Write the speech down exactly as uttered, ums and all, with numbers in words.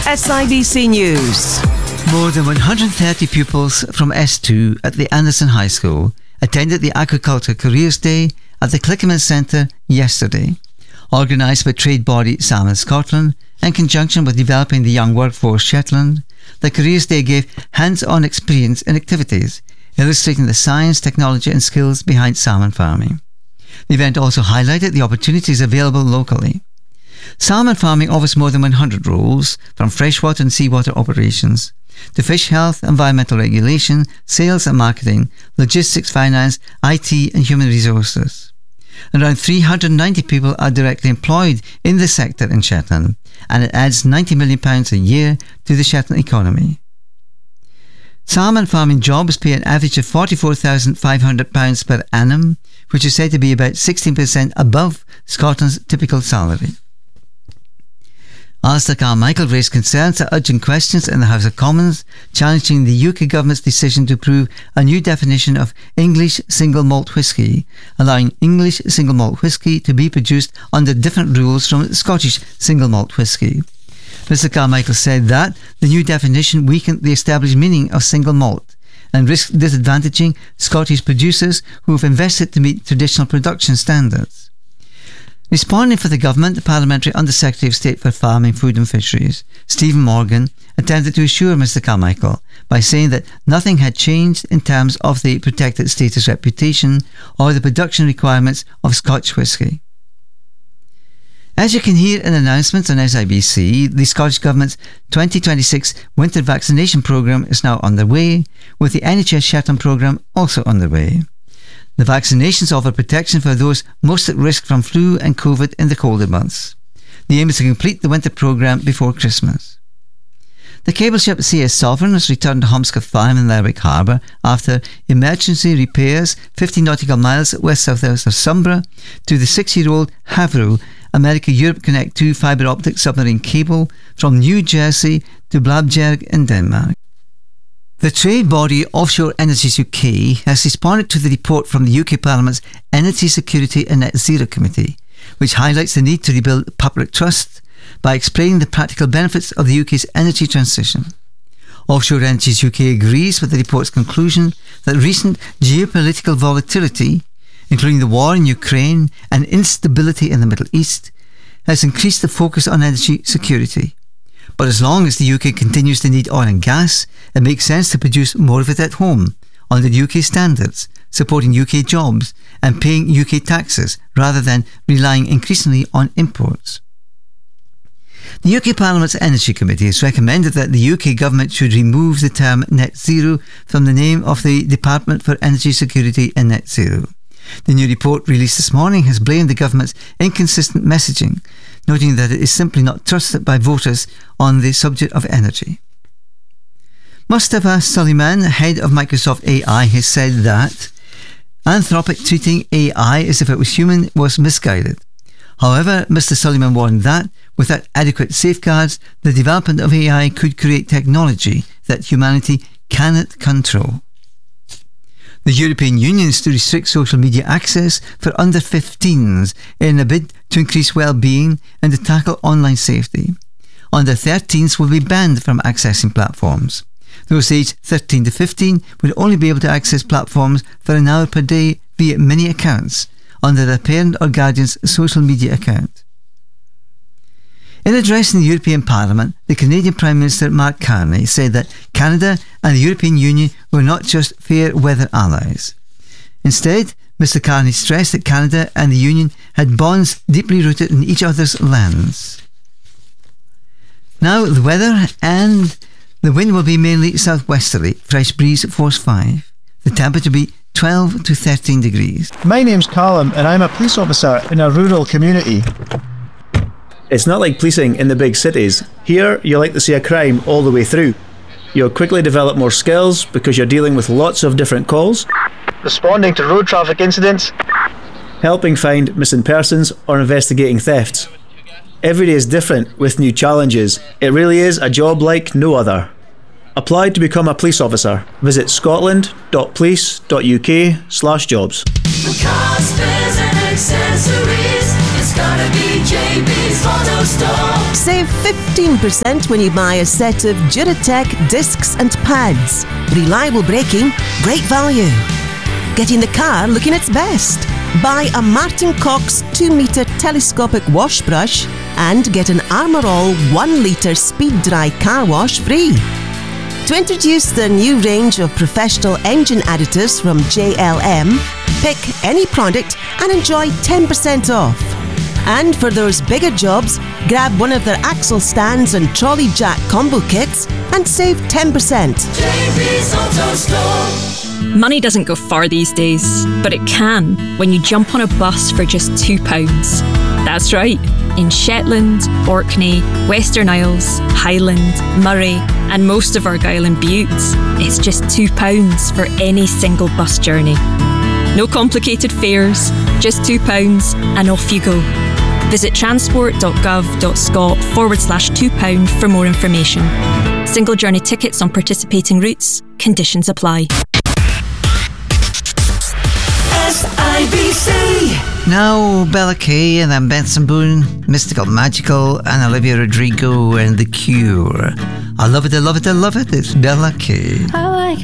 S I B C News. More than one hundred thirty pupils from S two at the Anderson High School attended the Agriculture Careers Day at the Clickerman Centre yesterday. Organised by trade body Salmon Scotland in conjunction with Developing the Young Workforce Shetland, the Careers Day gave hands-on experience in activities illustrating the science, technology and skills behind salmon farming. The event also highlighted the opportunities available locally. Salmon farming offers more than one hundred roles, from freshwater and seawater operations to fish health, environmental regulation, sales and marketing, logistics, finance, I T and human resources. Around three hundred ninety people are directly employed in the sector in Shetland, and it adds ninety million pounds a year to the Shetland economy. Salmon farming jobs pay an average of forty-four thousand five hundred pounds per annum, which is said to be about sixteen percent above Scotland's typical salary. Alistair Carmichael raised concerns at urgent questions in the House of Commons, challenging the U K government's decision to approve a new definition of English single malt whisky, allowing English single malt whisky to be produced under different rules from Scottish single malt whisky. Mr Carmichael said that the new definition weakened the established meaning of single malt and risked disadvantaging Scottish producers who have invested to meet traditional production standards. Responding for the government, the Parliamentary Under-Secretary of State for Farming, Food and Fisheries, Stephen Morgan, attempted to assure Mr Carmichael by saying that nothing had changed in terms of the protected status reputation or the production requirements of Scotch whisky. As you can hear in announcements on S I B C, the Scottish Government's twenty twenty-six winter vaccination programme is now underway, with the N H S Shetland programme also underway. The vaccinations offer protection for those most at risk from flu and COVID in the colder months. The aim is to complete the winter programme before Christmas. The cable ship C S Sovereign has returned to Holmescott Farm in Lerwick Harbour after emergency repairs fifty nautical miles west-south-west of Sombra to the six-year-old Havro America Europe Connect two fibre optic submarine cable from New Jersey to Blabjerg in Denmark. The trade body Offshore Energies U K has responded to the report from the U K Parliament's Energy Security and Net Zero Committee, which highlights the need to rebuild public trust by explaining the practical benefits of the U K's energy transition. Offshore Energies U K agrees with the report's conclusion that recent geopolitical volatility, including the war in Ukraine and instability in the Middle East, has increased the focus on energy security. But as long as the U K continues to need oil and gas, it makes sense to produce more of it at home, under U K standards, supporting U K jobs and paying U K taxes rather than relying increasingly on imports. The U K Parliament's Energy Committee has recommended that the U K government should remove the term net zero from the name of the Department for Energy Security and Net Zero. The new report released this morning has blamed the government's inconsistent messaging, noting that it is simply not trusted by voters on the subject of energy. Mustafa Suleyman, head of Microsoft A I, has said that Anthropic treating A I as if it was human was misguided. However, Mister Suleyman warned that, without adequate safeguards, the development of A I could create technology that humanity cannot control. The European Union is to restrict social media access for under fifteens in a bid to increase well-being and to tackle online safety. Under thirteens will be banned from accessing platforms. Those aged thirteen to fifteen would only be able to access platforms for an hour per day via mini accounts under their parent or guardian's social media account. In addressing the European Parliament, the Canadian Prime Minister Mark Carney said that Canada and the European Union were not just fair-weather allies. Instead, Mister Carney stressed that Canada and the Union had bonds deeply rooted in each other's lands. Now the weather, and the wind will be mainly southwesterly, fresh breeze force five. The temperature will be twelve to thirteen degrees. My name's Callum and I'm a police officer in a rural community. It's not like policing in the big cities. Here, you like to see a crime all the way through. You'll quickly develop more skills because you're dealing with lots of different calls, Responding to road traffic incidents, helping find missing persons or investigating thefts. Every day is different with new challenges. It really is a job like no other. Apply to become a police officer. Visit scotland dot police dot U K slash jobs. For cars, spares and accessories, it's gotta be J B's Auto Store. Save fifteen percent when you buy a set of Duratec discs and pads. Reliable braking, great value. Getting the car looking its best. Buy a Martin Cox two metre telescopic wash brush and get an Armour All one litre speed dry car wash free. To introduce the new range of professional engine additives from J L M, pick any product and enjoy ten percent off. And for those bigger jobs, grab one of their axle stands and trolley jack combo kits and save ten percent. J B's Auto Store. Money doesn't go far these days, but it can when you jump on a bus for just two pounds. That's right, in Shetland, Orkney, Western Isles, Highland, Murray and most of Argyll and Bute, it's just two pounds for any single bus journey. No complicated fares, just two pounds and off you go. Visit transport.gov.scot forward slash two pound for more information. Single journey tickets on participating routes, conditions apply. S I B C. Now Bella Kay and then Benson Boone, Mystical Magical and Olivia Rodrigo and The Cure. I love it, I love it, I love it. It's Bella Kay. I like